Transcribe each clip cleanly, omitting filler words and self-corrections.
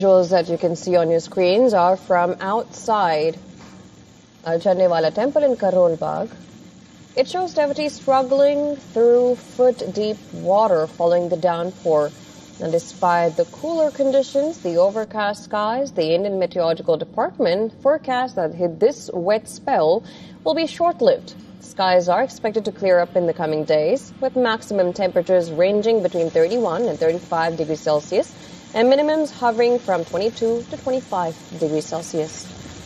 Visuals that you can see on your screens are from outside Al Channewala Temple in Karol Bagh. It shows devotees struggling through foot-deep water following the downpour. And despite the cooler conditions, the overcast skies, the Indian Meteorological Department forecasts that this wet spell will be short-lived. Skies are expected to clear up in the coming days, with maximum temperatures ranging between 31 and 35 degrees Celsius and minimums hovering from 22 to 25 degrees Celsius.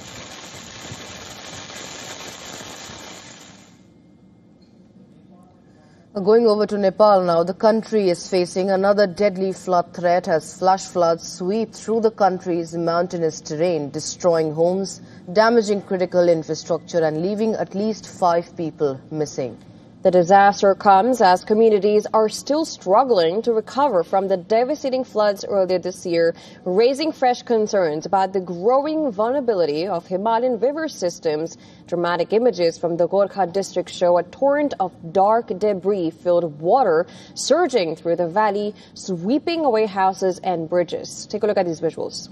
Going over to Nepal now, the country is facing another deadly flood threat as flash floods sweep through the country's mountainous terrain, destroying homes, damaging critical infrastructure and leaving at least 5 people missing. The disaster comes as communities are still struggling to recover from the devastating floods earlier this year, raising fresh concerns about the growing vulnerability of Himalayan river systems. Dramatic images from the Gorkha district show a torrent of dark debris-filled water surging through the valley, sweeping away houses and bridges. Take a look at these visuals.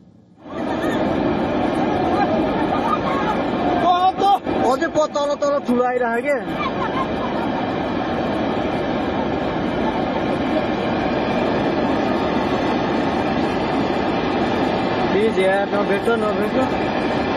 Please, yeah, no better, no better.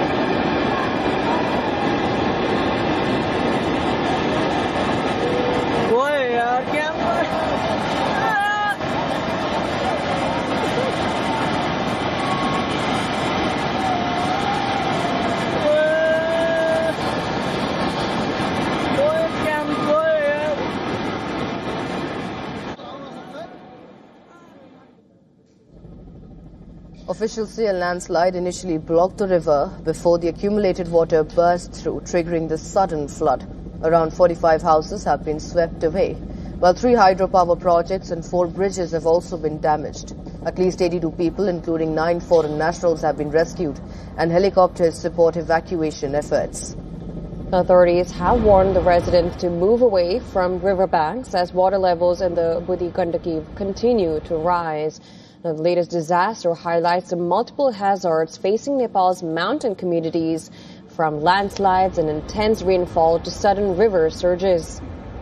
Officials say a landslide initially blocked the river before the accumulated water burst through, triggering the sudden flood. Around 45 houses have been swept away, while 3 hydropower projects and 4 bridges have also been damaged. At least 82 people, including 9 foreign nationals, have been rescued, and helicopters support evacuation efforts. Authorities have warned the residents to move away from riverbanks as water levels in the Budi Gandaki continue to rise. The latest disaster highlights the multiple hazards facing Nepal's mountain communities, from landslides and intense rainfall to sudden river surges.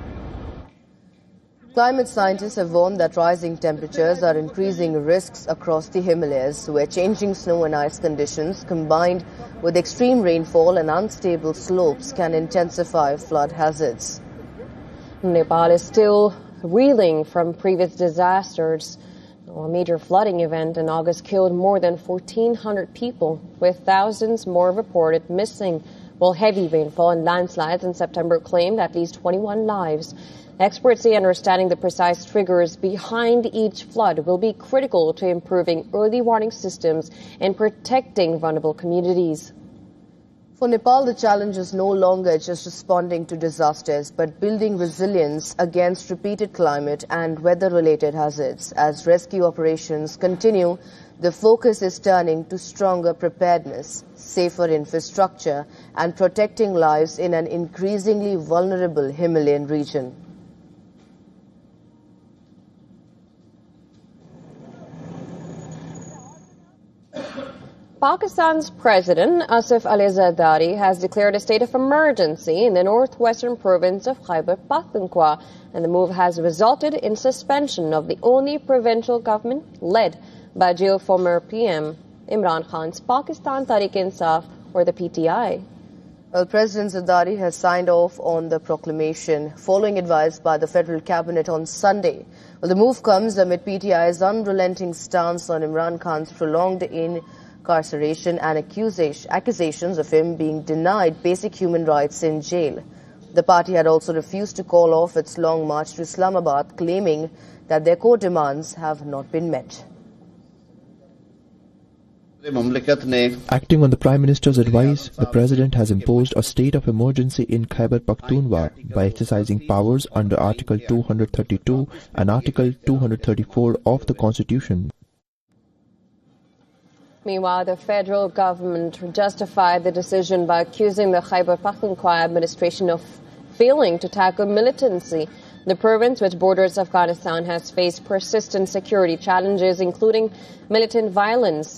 Climate scientists have warned that rising temperatures are increasing risks across the Himalayas, where changing snow and ice conditions combined with extreme rainfall and unstable slopes can intensify flood hazards. Nepal is still reeling from previous disasters. A major flooding event in August killed more than 1,400 people, with thousands more reported missing, while heavy rainfall and landslides in September claimed at least 21 lives. Experts say understanding the precise triggers behind each flood will be critical to improving early warning systems and protecting vulnerable communities. For Nepal, the challenge is no longer just responding to disasters, but building resilience against repeated climate and weather-related hazards. As rescue operations continue, the focus is turning to stronger preparedness, safer infrastructure, and protecting lives in an increasingly vulnerable Himalayan region. Pakistan's President Asif Ali Zardari has declared a state of emergency in the northwestern province of Khyber Pakhtunkhwa, and the move has resulted in suspension of the only provincial government led by jailed former PM Imran Khan's Pakistan Tehreek-e-Insaf, or the PTI. Well, President Zardari has signed off on the proclamation following advice by the federal cabinet on Sunday. Well, the move comes amid PTI's unrelenting stance on Imran Khan's prolonged incarceration and accusations of him being denied basic human rights in jail. The party had also refused to call off its long march to Islamabad, claiming that their core demands have not been met. Acting on the Prime Minister's advice, the President has imposed a state of emergency in Khyber Pakhtunkhwa by exercising powers under Article 232 and Article 234 of the Constitution. Meanwhile, the federal government justified the decision by accusing the Khyber Pakhtunkhwa administration of failing to tackle militancy. The province, which borders Afghanistan, has faced persistent security challenges, including militant violence